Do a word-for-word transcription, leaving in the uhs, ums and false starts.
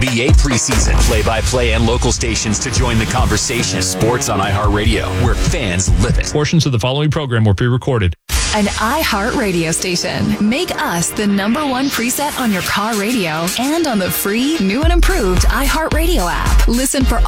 B A preseason. Play-by-play and local stations to join the conversation. Sports on iHeartRadio, where fans live it. Portions of the following program were pre-recorded. An iHeart radio station. Make us the number one preset on your car radio and on the free, new and improved iHeartRadio app. Listen for